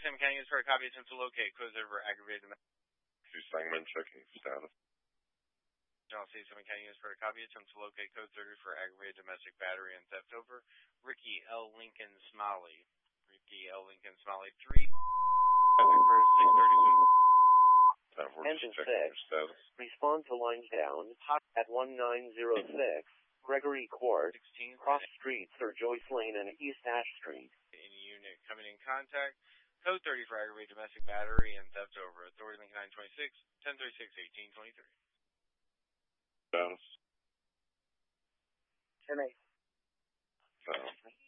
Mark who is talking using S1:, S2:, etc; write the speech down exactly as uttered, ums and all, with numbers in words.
S1: Sam County is for a copy attempt to locate. Code thirty for aggravated domestic.
S2: Two Sangamon checking status.
S1: General C. Sam County is for a copy attempt to locate. Code thirty for aggravated domestic battery and theft over Ricky L. Lincoln Smalley. Ricky L. Lincoln Smalley three. six thirty-two.
S3: Engine six. Respond to line down at one nine zero six. Gregory Court, cross streets or Joyce Lane and East Ash Street.
S1: Any unit coming in contact. Code thirty for aggravated domestic battery and theft over. Authority Lincoln nine twenty-six, ten thirty-six, eighteen twenty-three.
S2: Status.
S3: ten eight.
S2: Status.